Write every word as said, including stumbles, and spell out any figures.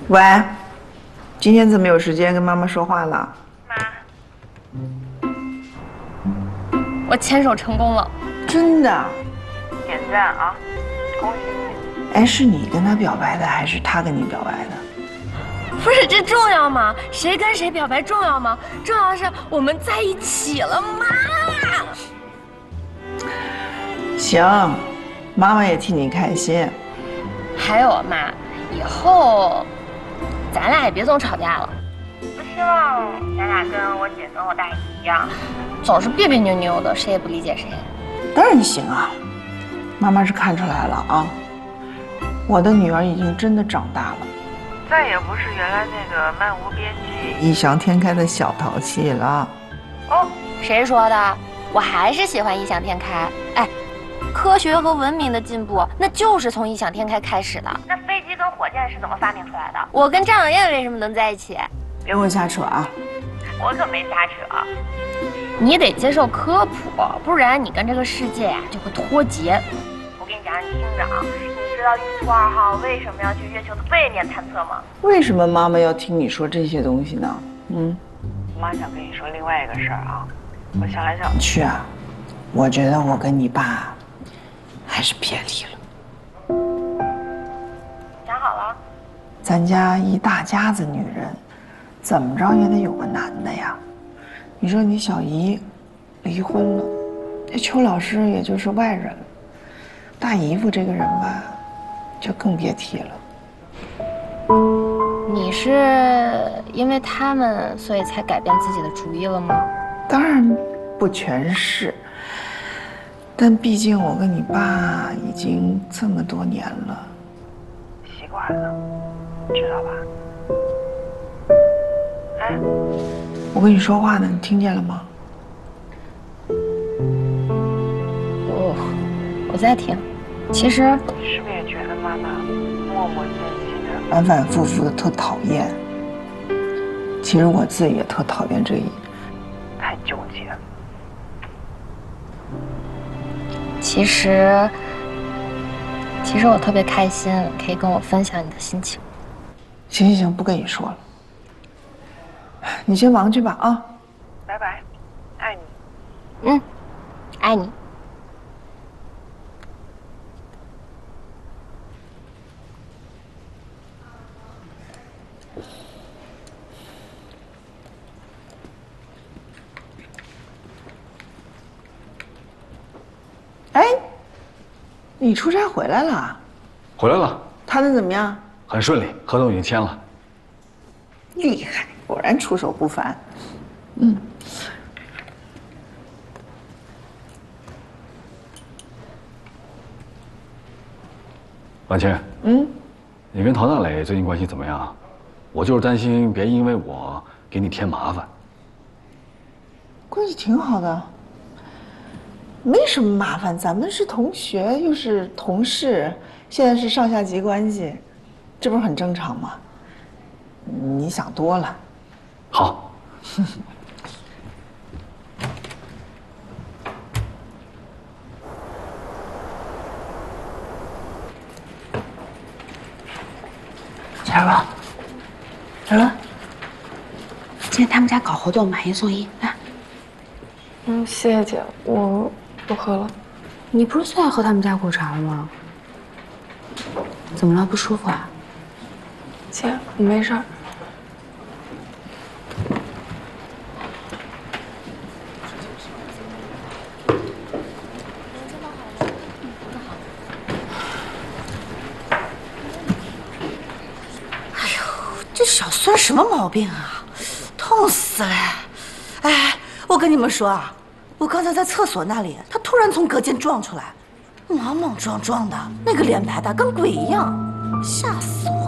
喂，今天怎么有时间跟妈妈说话了？ 妈，我牵手成功了， 真的？ 点赞啊！恭喜你！ 哎，是你跟他表白的，还是他跟你表白的？ 不是这重要吗？谁跟谁表白重要吗？重要的是我们在一起了，妈。 行，妈妈也替你开心。 还有妈，以后咱俩也别总吵架了。不希望咱俩跟我姐跟我大姨一样，总是别别扭扭的，谁也不理解谁。 当然行啊，妈妈是看出来了啊，我的女儿已经真的长大了， 再也不是原来那个漫无边际、 异想天开的小淘气了。 哦，谁说的？我还是喜欢异想天开。哎，科学和文明的进步，那就是从异想天开开始的。那飞机跟火箭是怎么发明出来的？我跟张小燕为什么能在一起？ 别给我瞎扯啊！ 我可没瞎扯。你得接受科普，不然你跟这个世界呀、啊、就会脱节。我跟你讲，你听着啊，你知道玉兔二号为什么要去月球的背面探测吗？ 为什么妈妈要听你说这些东西呢？嗯， 妈想跟你说另外一个事儿啊，我想来想去啊，我觉得我跟你爸还是别离了。 想好了？ 咱家一大家子女人，怎么着也得有个男的呀。你说你小姨离婚了，这邱老师也就是外人了，大姨夫这个人吧，就更别提了。 你是因为他们所以才改变自己的主意了吗？ 当然不全是，但毕竟我跟你爸已经这么多年了， 习惯了，知道吧？哎， 我跟你说话呢，你听见了吗？ 我我在听。其实你是不是也觉得妈妈磨磨唧唧的， 反反复复的特讨厌？其实我自己也特讨厌这一， 太纠结了？ 其实其实我特别开心，可以跟我分享你的心情。 行行行，不跟你说了，你先忙去吧啊！ 拜拜，爱你。 嗯，爱你。 哎，你出差回来了？ 回来了。 谈的怎么样？ 很顺利，合同已经签了。 厉害，果然出手不凡。嗯。 婉清， 嗯， 你跟陶大磊最近关系怎么样？我就是担心别因为我给你添麻烦。 关系挺好的，没什么麻烦。咱们是同学，又是同事，现在是上下级关系，这不是很正常吗？你想多了。 好。 小若，小若，今天他们家搞活动，买一送一，来。 嗯，谢谢姐，我不喝了。 你不是最爱喝他们家果茶了吗？怎么了？不舒服啊？ 姐，我没事儿。 这小孙什么毛病啊？痛死了！哎，我跟你们说啊，我刚才在厕所那里，他突然从隔间撞出来，莽莽撞撞的，那个脸白的跟鬼一样，吓死我